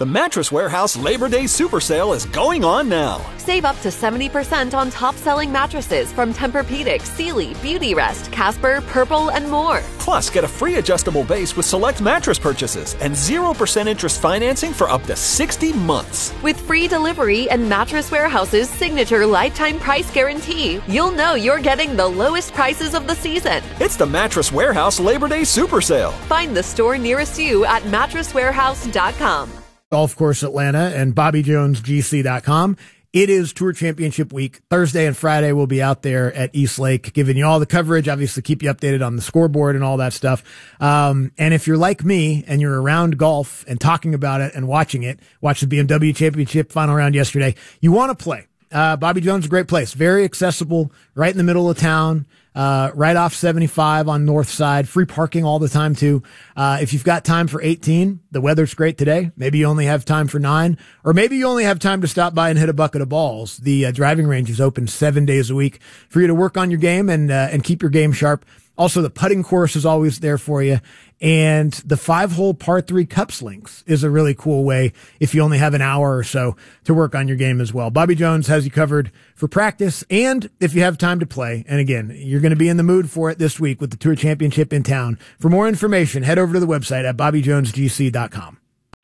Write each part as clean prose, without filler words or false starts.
The Mattress Warehouse Labor Day Super Sale is going on now. Save up to 70% on top-selling mattresses from Tempur-Pedic, Sealy, Beautyrest, Casper, Purple, and more. Plus, get a free adjustable base with select mattress purchases and 0% interest financing for up to 60 months. With free delivery and Mattress Warehouse's signature lifetime price guarantee, you'll know you're getting the lowest prices of the season. It's the Mattress Warehouse Labor Day Super Sale. Find the store nearest you at mattresswarehouse.com. Golf Course Atlanta and BobbyJonesGC.com. It is Tour Championship week. Thursday and Friday we'll be out there at East Lake giving you all the coverage, obviously keep you updated on the scoreboard and all that stuff. And if you're like me and you're around golf and talking about it and watching it, watch the BMW Championship final round yesterday, you want to play. Bobby Jones is a great place. Very accessible, right in the middle of town. Right off 75 on north side, free parking all the time too. If you've got time for 18, the weather's great today. Maybe you only have time for 9, or maybe you only have time to stop by and hit a bucket of balls. The driving range is open 7 days a week for you to work on your game and keep your game sharp. Also, the putting course is always there for you. And the 5-hole par 3 cups links is a really cool way if you only have an hour or so to work on your game as well. Bobby Jones has you covered for practice and if you have time to play. And again, you're going to be in the mood for it this week with the Tour Championship in town. For more information, head over to the website at BobbyJonesGC.com.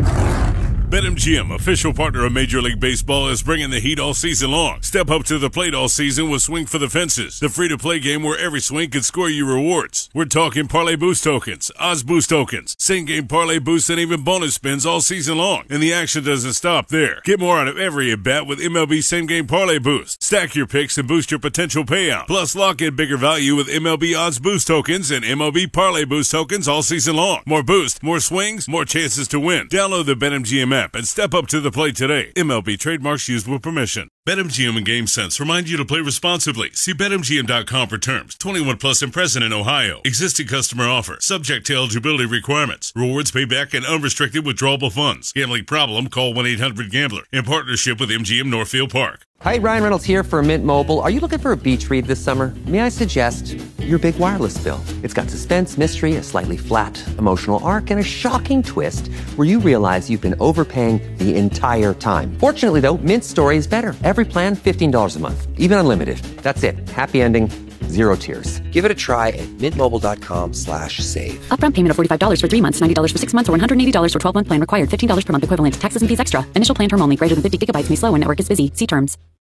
BetMGM, official partner of Major League Baseball, is bringing the heat all season long. Step up to the plate all season with Swing for the Fences, the free-to-play game where every swing can score you rewards. We're talking Parlay Boost tokens, Odds Boost tokens, same-game Parlay Boosts, and even bonus spins all season long. And the action doesn't stop there. Get more out of every at-bat with MLB Same-Game Parlay Boost. Stack your picks and boost your potential payout. Plus, lock in bigger value with MLB Odds Boost tokens and MLB Parlay Boost tokens all season long. More boost, more swings, more chances to win. Download the BetMGM app and step up to the plate today. MLB trademarks used with permission. BetMGM and GameSense remind you to play responsibly. See BetMGM.com for terms. 21 plus and present in Ohio. Existing customer offer. Subject to eligibility requirements. Rewards payback and unrestricted withdrawable funds. Gambling problem? Call 1-800-GAMBLER. In partnership with MGM Northfield Park. Hi, Ryan Reynolds here for Mint Mobile. Are you looking for a beach read this summer? May I suggest your big wireless bill? It's got suspense, mystery, a slightly flat, emotional arc, and a shocking twist where you realize you've been overpaying the entire time. Fortunately, though, Mint's story is better. Every plan, $15 a month. Even unlimited. That's it. Happy ending. Zero tears. Give it a try at mintmobile.com/save. Upfront payment of $45 for 3 months, $90 for 6 months, or $180 for 12-month plan required. $15 per month equivalent. Taxes and fees extra. Initial plan term only. Greater than 50 gigabytes may slow when network is busy. See terms.